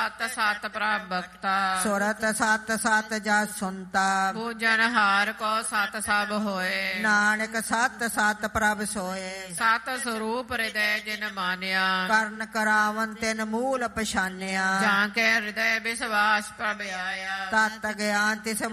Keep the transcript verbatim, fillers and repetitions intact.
ਸਤ ਸਤ ਪ੍ਰਭ ਭਗਤਾ ਸੁਰਤ ਸਤ ਸਤ ਜਸ ਸੁਨਤਾ ਪੂਜਨ ਹਾਰ ਕੋ ਸਤ ਸਭ ਹੋਏ ਨਾਨਕ ਸਤ ਸਤ ਪ੍ਰਭ ਸੋਏ ਸਤ ਸਰੂਪ ਹਿਰਦੈ ਜਿਨ ਮਾਨਿਆ ਕਰਨ ਕਰਾਵਨ ਤਿਨ ਮੂਲ ਪਛਾਨਿਆ ਜਾਂ ਕੇ ਹਿਰਦੈ ਵਿਸ਼ਵਾਸ ਪ੍ਰਭ ਆਇਆ ਤਤ ਗਿਆਨ ਤਿਸ